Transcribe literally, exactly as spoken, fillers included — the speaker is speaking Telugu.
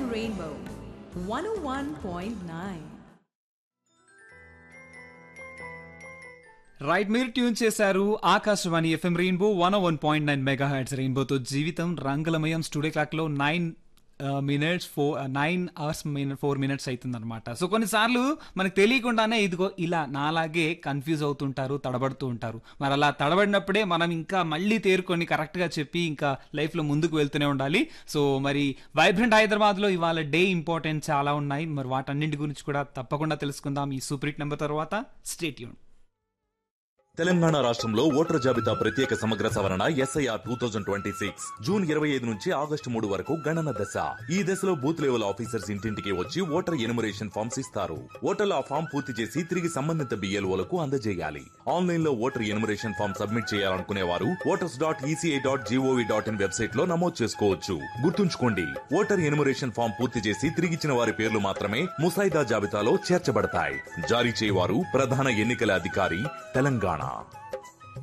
Rainbow one oh one point nine. Right, మీరు ట్యూన్ చేశారు Akashvani FM rainbow one one point nine mega heads. రెయిన్బోతో జీవితం రంగులమయం. స్టూడియో క్లాక్ లో nine minutes four nine hours four minutes అవుతుంది అనమాట. సో కొన్నిసార్లు మనకు తెలియకుండానే ఇదిగో ఇలా నాలాగే కన్ఫ్యూజ్ అవుతుంటారు, తడబడుతూ ఉంటారు. మరి అలా తడబడినప్పుడే మనం ఇంకా మళ్ళీ తేరుకొని కరెక్ట్గా చెప్పి ఇంకా లైఫ్లో ముందుకు వెళ్తూనే ఉండాలి. సో మరి వైబ్రెంట్ హైదరాబాద్లో ఇవాళ డే ఇంపార్టెంట్ చాలా ఉన్నాయి. మరి వాటన్నింటి గురించి కూడా తప్పకుండా తెలుసుకుందాం ఈ సూపర్ హిట్ నెంబర్ తర్వాత. Stay tune. తెలంగాణ రాష్ట్రంలో ఓటర్ జాబితా ప్రత్యేక సమగ్ర సవరణ SIR two thousand twenty six June ఇరవై ఐదు నుంచి ఆగస్టు మూడు వరకు గణన దశ. ఈ దశలో బూత్ లెవెల్ ఆఫీసర్స్ ఇంటింటికి వచ్చి ఓటర్ ఎనుమరేషన్ ఫామ్స్ ఇస్తారు. ఓటర్లు ఆ ఫామ్ పూర్తి చేసి తిరిగి సంబంధిత బిఎల్ఓలకు అందజేయాలి. ఆన్లైన్ లో ఓటర్ ఎనుమరేషన్ ఫామ్ సబ్మిట్ చేయాలనుకునే వారు voters dot ECI dot GOV dot in website లో నమోదు చేసుకోవచ్చు. గుర్తుంచుకోండి, ఓటర్ ఎనుమరేషన్ ఫామ్ పూర్తి చేసి తిరిగిచ్చిన వారి పేర్లు మాత్రమే ముసాయిదా జాబితాలో చేర్చబడతాయి. జారీ చేయవారు ప్రధాన ఎన్నికల అధికారి, తెలంగాణ.